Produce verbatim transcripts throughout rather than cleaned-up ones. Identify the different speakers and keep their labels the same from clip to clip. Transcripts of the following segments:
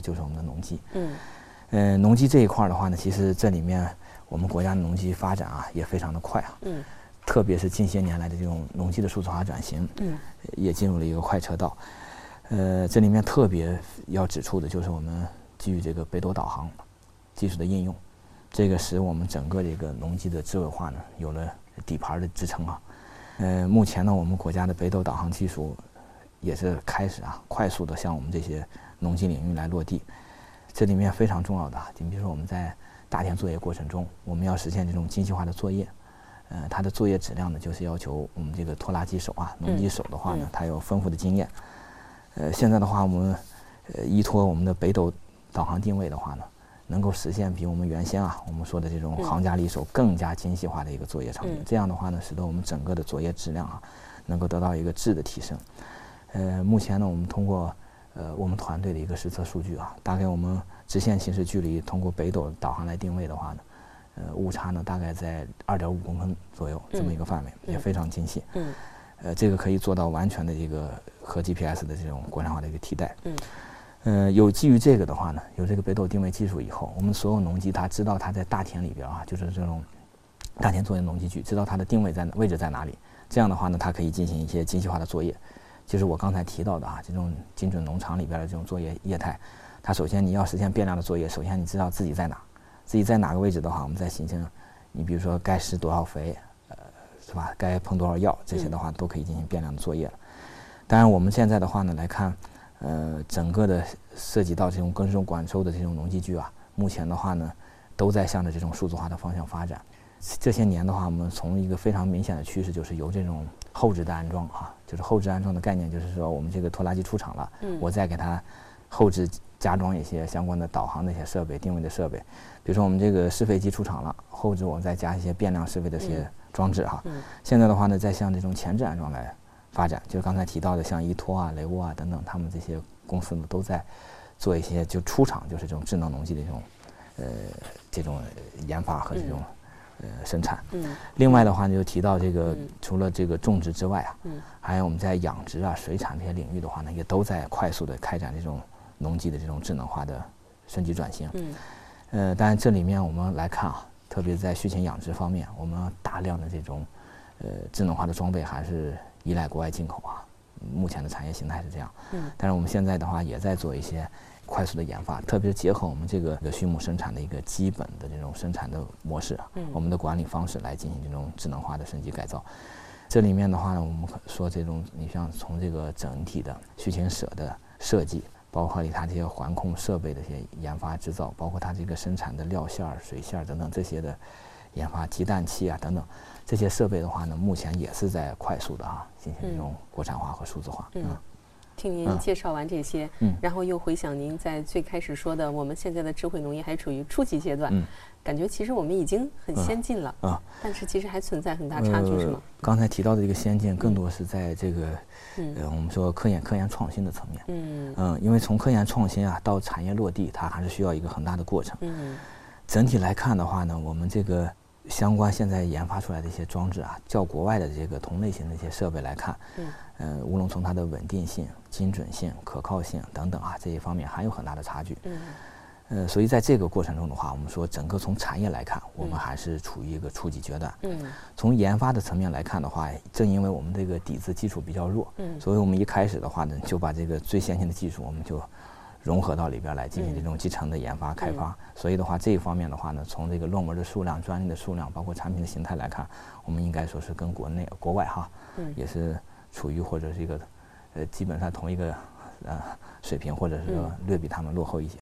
Speaker 1: 的就是我们的农机。
Speaker 2: 嗯，
Speaker 1: 呃，农机这一块的话呢，其实这里面我们国家的农机发展啊也非常的快啊。
Speaker 2: 嗯，
Speaker 1: 特别是近些年来的这种农机的数字化转型，
Speaker 2: 嗯，
Speaker 1: 也进入了一个快车道。呃，这里面特别要指出的就是我们基于这个北斗导航技术的应用，这个使我们整个这个农机的智慧化呢有了底盘的支撑啊。呃，目前呢，我们国家的北斗导航技术也是开始啊快速的向我们这些农机领域来落地。这里面非常重要的，你比如说我们在大田作业过程中，我们要实现这种精细化的作业。呃，它的作业质量呢，就是要求我们这个拖拉机手啊，农机手的话呢，它有丰富的经验。呃，现在的话，我们呃依托我们的北斗导航定位的话呢，能够实现比我们原先啊我们说的这种行家里手更加精细化的一个作业场景。这样的话呢，使得我们整个的作业质量啊，能够得到一个质的提升。呃，目前呢，我们通过呃我们团队的一个实测数据啊，大概我们直线行驶距离通过北斗导航来定位的话呢。呃，误差呢大概在二点五公分左右这么一个范围，嗯、也非常精细。
Speaker 2: 嗯，
Speaker 1: 呃，这个可以做到完全的这个和 G P S 的这种国产化的一个替代。
Speaker 2: 嗯，
Speaker 1: 呃，有基于这个的话呢，有这个北斗定位技术以后，我们所有农机它知道它在大田里边啊，就是这种大田作业农机具，知道它的定位在位置在哪里。这样的话呢，它可以进行一些精细化的作业，就是我刚才提到的啊，这种精准农场里边的这种作业业态，它首先你要实现变量的作业，首先你知道自己在哪。自己在哪个位置的话，我们再形成，你比如说该施多少肥，呃，是吧？该喷多少药，这些的话都可以进行变量的作业了。当然，我们现在的话呢来看，呃，整个的涉及到这种耕种管收的这种农机具啊，目前的话呢，都在向着这种数字化的方向发展。这些年的话，我们从一个非常明显的趋势，就是由这种后置的安装啊，就是后置安装的概念，就是说我们这个拖拉机出厂了，嗯、我再给它后置加装一些相关的导航的一些设备、定位的设备。比如说我们这个施肥机出厂了，后置我们再加一些变量施肥的一些装置哈。嗯嗯、现在的话呢，再向这种前置安装来发展，就是刚才提到的像依托啊、雷沃啊等等，他们这些公司呢都在做一些就出厂就是这种智能农机的这种呃这种研发和这种、嗯、呃生产。嗯。另外的话呢，就提到这个、嗯、除了这个种植之外啊，嗯，还有我们在养殖啊、水产这些领域的话呢，也都在快速的开展这种农机的这种智能化的升级转型。嗯。呃，当然这里面我们来看啊，特别在畜禽养殖方面，我们大量的这种呃智能化的装备还是依赖国外进口啊。目前的产业形态是这样。嗯。但是我们现在的话也在做一些快速的研发，特别是结合我们这个畜牧生产的一个基本的这种生产的模式，嗯，我们的管理方式来进行这种智能化的升级改造。这里面的话呢，我们说这种你像从这个整体的畜禽舍的设计。包括它这些环控设备的一些研发制造，包括它这个生产的料馅儿、水馅儿等等这些的研发，鸡蛋器啊等等这些设备的话呢，目前也是在快速的啊进行这种国产化和数字化。嗯，嗯
Speaker 2: 听您介绍完这些，嗯，然后又回想您在最开始说的，我们现在的智慧农业还处于初级阶段，嗯，感觉其实我们已经很先进了，啊、嗯，但是其实还存在很大差距，呃、是吗？
Speaker 1: 刚才提到的这个先进，更多是在这个。嗯，呃，我们说科研科研创新的层面，嗯嗯，因为从科研创新啊到产业落地，它还是需要一个很大的过程。嗯，整体来看的话呢，我们这个相关现在研发出来的一些装置啊，较国外的这个同类型的一些设备来看，嗯，呃，无论从它的稳定性、精准性、可靠性等等啊这一方面还有很大的差距。嗯。呃，所以在这个过程中的话，我们说整个从产业来看，我们还是处于一个初级阶段。嗯。从研发的层面来看的话，正因为我们这个底子基础比较弱，嗯，所以我们一开始的话呢，就把这个最先进的技术，我们就融合到里边来进行这种集成的研发开发。嗯、所以的话，这一方面的话呢，从这个论文的数量、专利的数量，包括产品的形态来看，我们应该说是跟国内、国外哈，嗯，也是处于或者是一个呃基本上同一个呃水平，或者是说略比他们落后一些。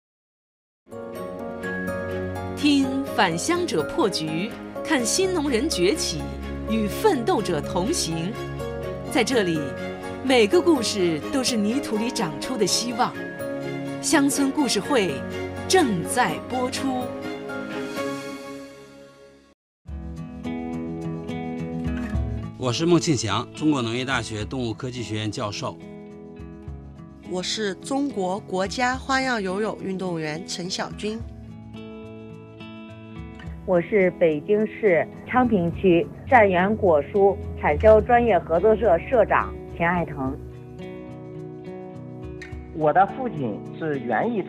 Speaker 3: 听返乡者破局，看新农人崛起，与奋斗者同行。在这里，每个故事都是泥土里长出的希望。乡村故事会正在播出。
Speaker 4: 我是孟庆祥，中国农业大学动物科技学院教授。
Speaker 5: 我是中国国家花样游泳运动员陈晓军。
Speaker 6: 我是北京市昌平区善源果蔬产销专业合作社社长田爱腾。
Speaker 7: 我的父亲是园艺